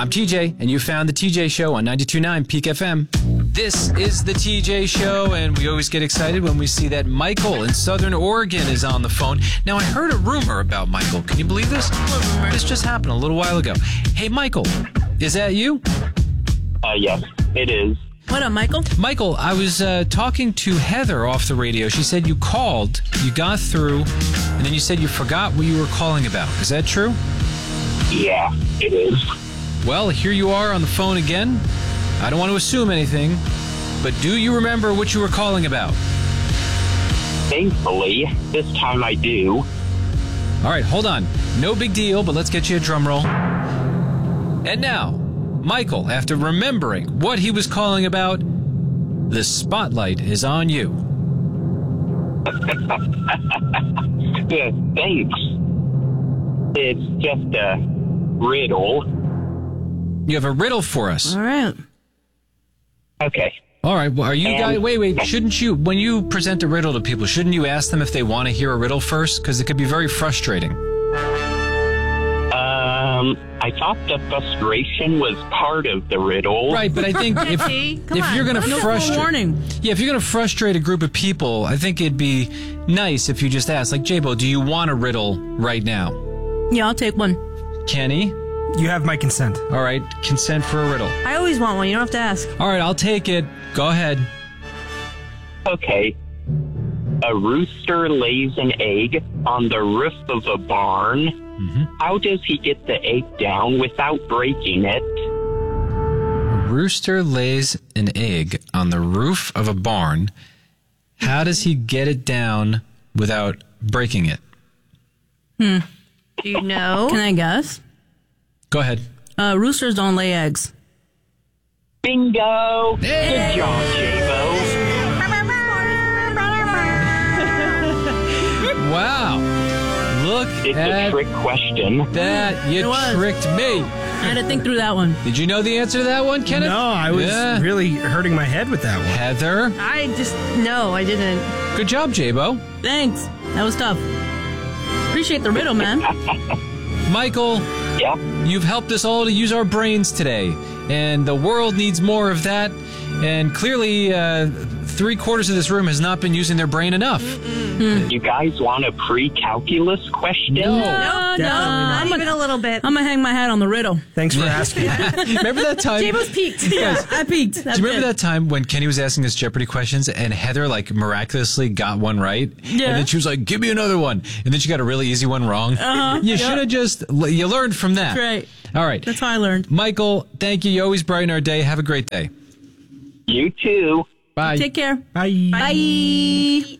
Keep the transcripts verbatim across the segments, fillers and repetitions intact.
I'm T J, and you found The T J Show on ninety-two point nine Peak F M. This is The T J Show, and we always get excited when we see that Michael in Southern Oregon is on the phone. Now, I heard a rumor about Michael. Can you believe this? This just happened a little while ago. Hey, Michael, is that you? Uh, yes, it is. What up, Michael? Michael, I was uh, talking to Heather off the radio. She said you called, you got through, and then you said you forgot what you were calling about. Is that true? Yeah, it is. Well, here you are on the phone again. I don't want to assume anything, but do you remember what you were calling about? Thankfully, this time I do. All right, hold on. No big deal, but let's get you a drum roll. And now, Michael, after remembering what he was calling about, the spotlight is on you. Yeah, thanks. It's just a riddle. You have a riddle for us. All right. Okay. All right, well, are you And- guys... Wait, wait, shouldn't you... When you present a riddle to people, shouldn't you ask them if they want to hear a riddle first? Because it could be very frustrating. Um, I thought the frustration was part of the riddle. Right, but I think if, Come if on. you're going to No frustrate... warning. Yeah, if you're going to frustrate a group of people, I think it'd be nice if you just ask, like, J-Bo, do you want a riddle right now? Yeah, I'll take one. Kenny? You have my consent. All right, consent for a riddle. I always want one. You don't have to ask. All right, I'll take it. Go ahead. Okay. A rooster lays an egg on the roof of a barn. Mm-hmm. How does he get the egg down without breaking it? A rooster lays an egg on the roof of a barn. How does he get it down without breaking it? Hmm. Do you know? Can I guess? Go ahead. Uh, roosters don't lay eggs. Bingo! Hey! Good job, J-Bo. Wow. Look It's at a trick question. that. You It was. tricked me. I had to think through that one. Did you know the answer to that one, Kenneth? No, I was Yeah. really hurting my head with that one. Heather. I just, no, I didn't. Good job, J-Bo. Thanks. That was tough. Appreciate the riddle, man. Michael, Yeah. you've helped us all to use our brains today, and the world needs more of that. And clearly, uh, three quarters of this room has not been using their brain enough. You guys want a pre-calculus question? No. No, no, Definitely not not. even a little bit. I'm going to hang my hat on the riddle. Thanks for asking. Remember that time? J-Bo's peaked. Yeah, I peeked. That's Do you remember it. that time when Kenny was asking us Jeopardy questions and Heather like miraculously got one right? Yeah. And then she was like, give me another one. And then she got a really easy one wrong. Uh-huh. You Yep. should have just, you learned from that. That's right. All right. That's how I learned. Michael, thank you. You always brighten our day. Have a great day. You too. Bye. Take care. Bye. Bye.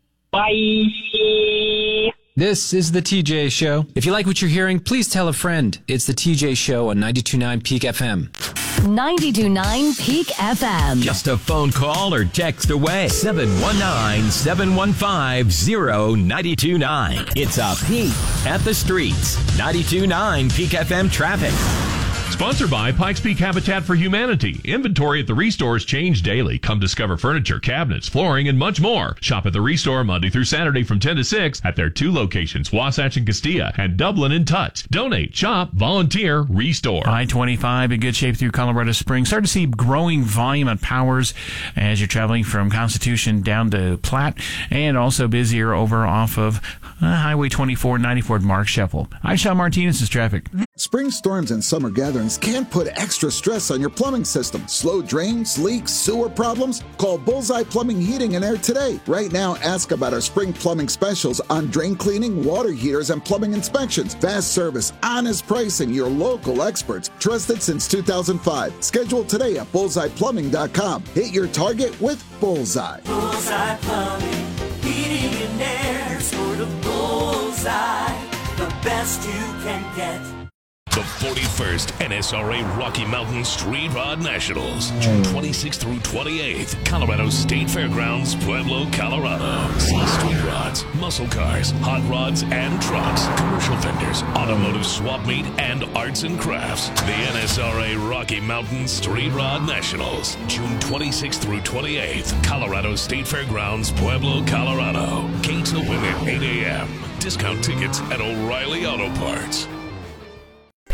Bye. This is The T J Show. If you like what you're hearing, please tell a friend. It's The T J Show on ninety-two point nine Peak F M. ninety-two point nine Peak F M. Just a phone call or text away. seven one nine, seven one five, zero nine two nine. It's a peek at the streets. ninety-two point nine Peak F M traffic. Sponsored by Pikes Peak Habitat for Humanity. Inventory at the Restores change daily. Come discover furniture, cabinets, flooring, and much more. Shop at the Restore Monday through Saturday from ten to six at their two locations, Wasatch and Castilla, and Dublin and Tut. Donate, shop, volunteer, Restore. I twenty-five in good shape through Colorado Springs. Start to see growing volume on Powers as you're traveling from Constitution down to Platte, and also busier over off of uh, Highway twenty-four ninety-four at Mark Sheffel. I'm Sean Martinez's traffic. Spring storms and summer gatherings can put extra stress on your plumbing system. Slow drains, leaks, sewer problems? Call Bullseye Plumbing, Heating and Air today. Right now, ask about our spring plumbing specials on drain cleaning, water heaters, and plumbing inspections. Fast service, honest pricing, your local experts. Trusted since two thousand five. Schedule today at bullseye plumbing dot com. Hit your target with Bullseye. Bullseye Plumbing, Heating and Air, sort of bullseye, the best you can get. The forty-first N S R A Rocky Mountain Street Rod Nationals, June twenty-sixth through twenty-eighth, Colorado State Fairgrounds, Pueblo, Colorado. See street rods, muscle cars, hot rods and trucks, commercial vendors, automotive swap meet, and arts and crafts. The N S R A Rocky Mountain Street Rod Nationals, June twenty-sixth through twenty-eighth, Colorado State Fairgrounds, Pueblo, Colorado. Gates open at eight a.m. Discount tickets at O'Reilly Auto Parts.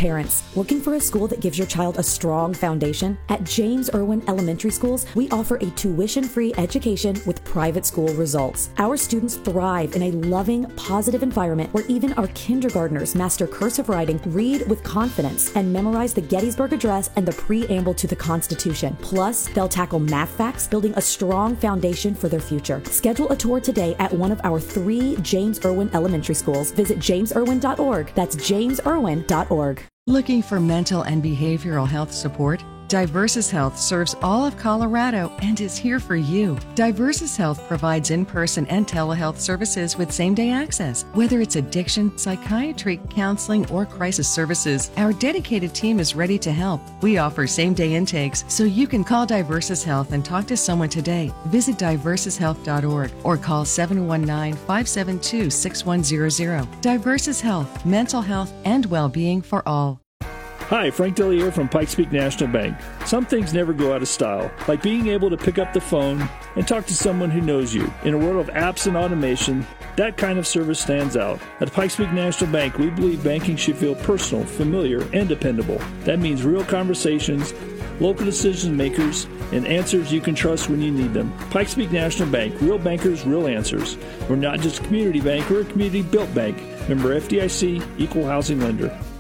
Parents, looking for a school that gives your child a strong foundation? At James Irwin Elementary Schools, we offer a tuition-free education with private school results. Our students thrive in a loving, positive environment where even our kindergartners master cursive writing, read with confidence, and memorize the Gettysburg Address and the preamble to the Constitution. Plus, they'll tackle math facts, building a strong foundation for their future. Schedule a tour today at one of our three James Irwin Elementary Schools. Visit james irwin dot org. That's james irwin dot org. Looking for mental and behavioral health support? Diversus Health serves all of Colorado and is here for you. Diversus Health provides in-person and telehealth services with same-day access. Whether it's addiction, psychiatry, counseling, or crisis services, our dedicated team is ready to help. We offer same-day intakes, so you can call Diversus Health and talk to someone today. Visit diversus health dot org or call seven one nine, five seven two, six one zero zero. Diversus Health, mental health and well-being for all. Hi, Frank Dellier from Pikes Peak National Bank. Some things never go out of style, like being able to pick up the phone and talk to someone who knows you. In a world of apps and automation, that kind of service stands out. At Pikes Peak National Bank, we believe banking should feel personal, familiar, and dependable. That means real conversations, local decision makers, and answers you can trust when you need them. Pikes Peak National Bank, real bankers, real answers. We're not just a community bank, we're a community-built bank. Member F D I C, equal housing lender.